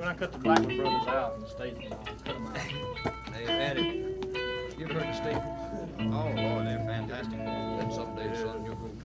when I cut the Blackman brothers out in the States, and I cut them out. They've had it. You've heard the Staples? Oh, Lord, they're fantastic. And someday, son, you're going